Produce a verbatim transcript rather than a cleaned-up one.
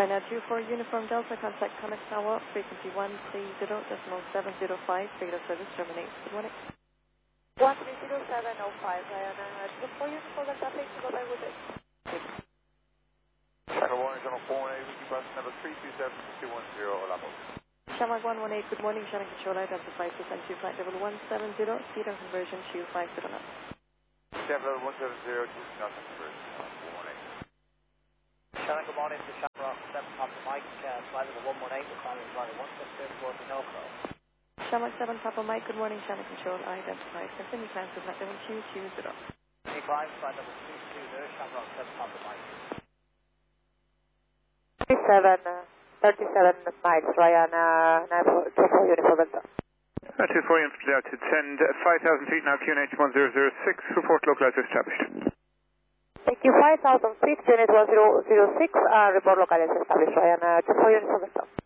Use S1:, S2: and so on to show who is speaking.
S1: Ryanair two four Uniform Delta, contact Connect Tower, frequency one three zero decimal seven zero five, regular service terminate. Good morning.
S2: one three zero seven zero five, Ryanair two four Uniform Delta, please go by with it.
S3: Channel one, Channel four one eight, Wiki bus number three two seven two one zero, Olavo.
S1: Shamrock one one eight, good morning, Shannon Control, identify percent two flight level one seven zero, speed and conversion two five zero knots.
S3: Chef level one seven zero, two knots and conversion, four one eight.
S4: Shannon, good morning to Shamrock seven Papa Mike, uh, flight level one one eight, we're calling flight one six zero towards the Norco.
S1: Shamrock seven Papa Mike, good morning, Shannon Control, identify, continue climb to flight level two two zero.
S4: Continue climb, flight level two two zero, Shamrock seven Papa Mike.
S2: thirty-seven, uh, thirty-seven miles, Ryanair two four Uniform Delta.
S3: Uh, two four Uniform Delta, send uh, five thousand feet now, Q N H one zero zero six, report localizer established.
S2: Thank you, five thousand feet, unit one zero zero six, uh, report localizer established, Ryanair two four Uniform Delta.